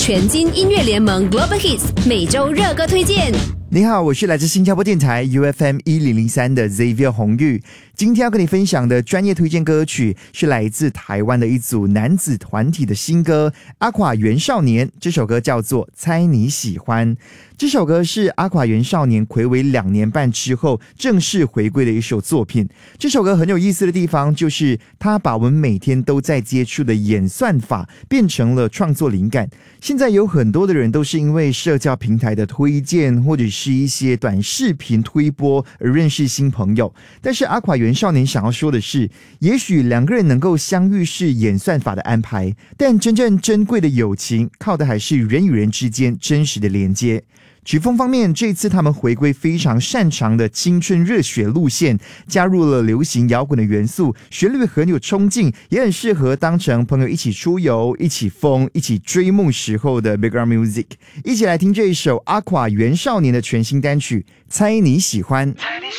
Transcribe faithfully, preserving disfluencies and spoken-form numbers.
全金音乐联盟 Global Hits 每周热歌推荐。 你好，我是来自新加坡电台 U F M 一零零三的 Xavier 洪玉。今天要跟你分享的专业推荐歌曲是来自台湾的一组男子团体的新歌阿垮原少年，这首歌叫做猜你喜欢。这首歌是阿垮原少年睽违两年半之后正式回归的一首作品。这首歌很有意思的地方就是他把我们每天都在接触的演算法变成了创作灵感。现在有很多的人都是因为社交平台的推荐或者是一些短视频推播而认识新朋友，但是阿垮原少年想要说的是，也许两个人能够相遇是演算法的安排，但真正珍贵的友情靠的还是人与人之间真实的连接。曲风方面，这次他们回归非常擅长的青春热血路线，加入了流行摇滚的元素，旋律很有冲劲，也很适合当成朋友一起出游、一起疯、一起追梦时候的 background music。一起来听这一首阿垮原少年的全新单曲《猜你喜欢》。